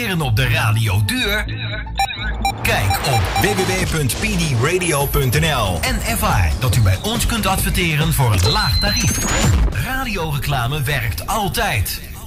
adverteren op de radio duur? Kijk op www.pdradio.nl en ervaar dat u bij ons kunt adverteren voor een laag tarief. Radioreclame werkt altijd.